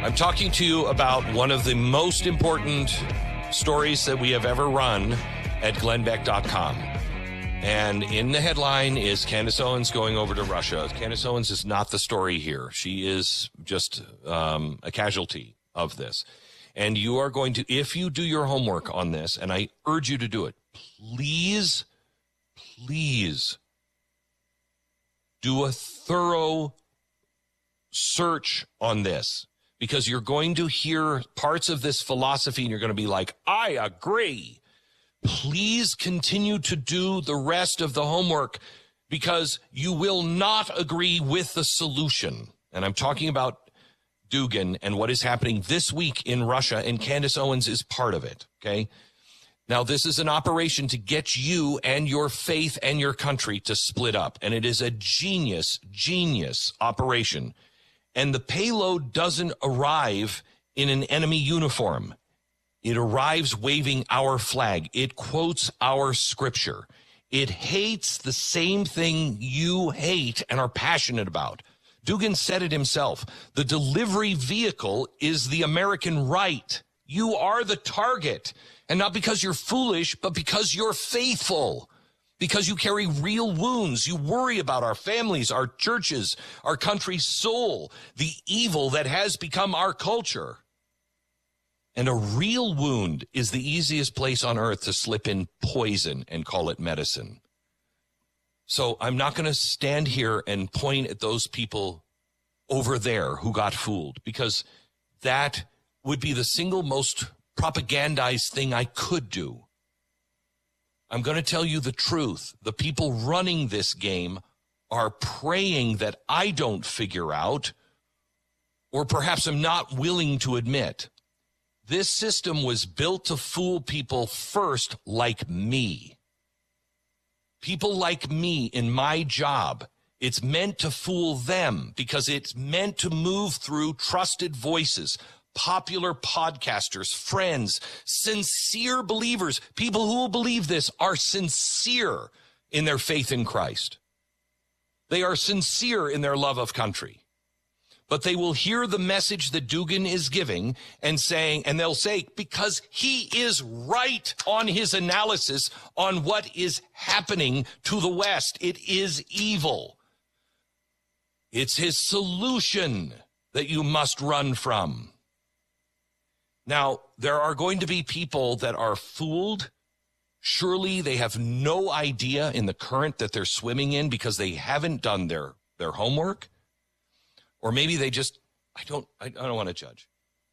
I'm talking to you about one of the most important stories that we have ever run at glennbeck.com. And in the headline is Candace Owens going over to Russia. Candace Owens is not the story here. She is just a casualty of this. And you are going to, if you do your homework on this, and I urge you to do it, please do a thorough search on this, because you're going to hear parts of this philosophy and you're going to be like, I agree. Please continue to do the rest of the homework, because you will not agree with the solution. And I'm talking about Dugin and what is happening this week in Russia, and Candace Owens is part of it, okay? Now, this is an operation to get you and your faith and your country to split up, and it is a genius operation. And the payload doesn't arrive in an enemy uniform. It arrives waving our flag. It quotes our scripture. It hates the same thing you hate and are passionate about. Dugin said it himself. The delivery vehicle is the American right. You are the target. And not because you're foolish, but because you're faithful. Because you carry real wounds. You worry about our families, our churches, our country's soul, the evil that has become our culture. And a real wound is the easiest place on earth to slip in poison and call it medicine. So I'm not going to stand here and point at those people over there who got fooled, because that would be the single most propagandized thing I could do. I'm going to tell you the truth. The people running this game are praying that I don't figure out, or perhaps I'm not willing to admit. This system was built to fool people first, like me. People like me in my job. It's meant to fool them because it's meant to move through trusted voices, popular podcasters, friends, sincere believers. People who will believe this are sincere in their faith in Christ. They are sincere in their love of country. But they will hear the message that Dugin is giving and they'll say, because he is right on his analysis on what is happening to the West. It is evil. It's his solution that you must run from. Now, there are going to be people that are fooled. Surely they have no idea in the current that they're swimming in because they haven't done their homework. Or maybe they just, I don't want to judge.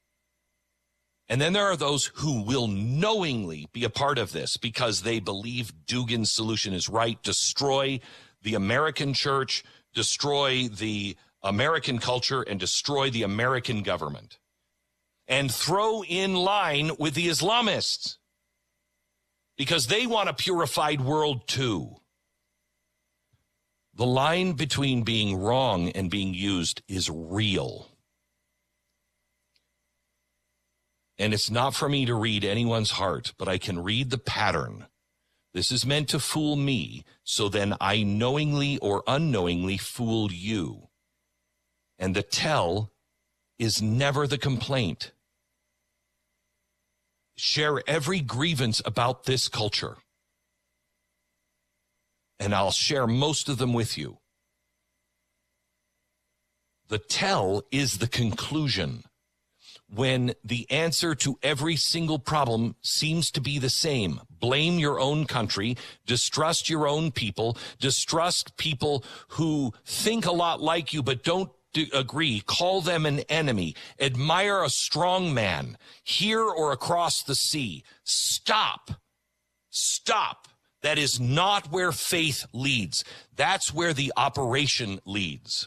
And then there are those who will knowingly be a part of this because they believe Dugin's solution is right. Destroy the American church, destroy the American culture, and destroy the American government. And throw in line with the Islamists because they want a purified world too. The line between being wrong and being used is real. And it's not for me to read anyone's heart, but I can read the pattern. This is meant to fool me, so then I knowingly or unknowingly fool you. And the tell is never the complaint. Share every grievance about this culture, and I'll share most of them with you. The tell is the conclusion. When the answer to every single problem seems to be the same. Blame your own country, distrust your own people, distrust people who think a lot like you but don't agree, call them an enemy, admire a strong man, here or across the sea. Stop. That is not where faith leads. That's where the operation leads.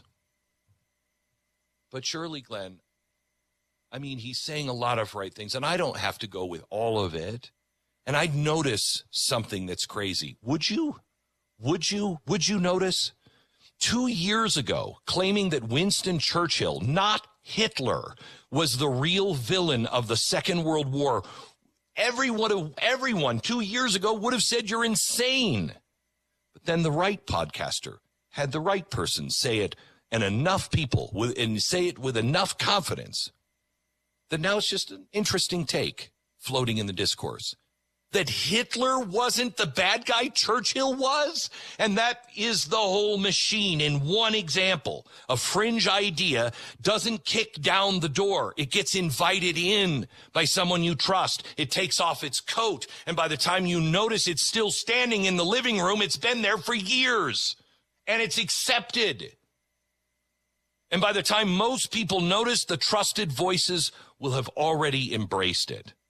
But surely, Glenn, I mean, he's saying a lot of right things, and I don't have to go with all of it. And I'd notice something that's crazy. Would you? Would you notice? 2 years ago, claiming that Winston Churchill, not Hitler, was the real villain of the Second World War, everyone 2 years ago would have said you're insane. But then the right podcaster had the right person say it, and enough people and say it with enough confidence that now it's just an interesting take floating in the discourse. That Hitler wasn't the bad guy Churchill was? And that is the whole machine in one example. A fringe idea doesn't kick down the door. It gets invited in by someone you trust. It takes off its coat. And by the time you notice it's still standing in the living room, it's been there for years. And it's accepted. And by the time most people notice, the trusted voices will have already embraced it.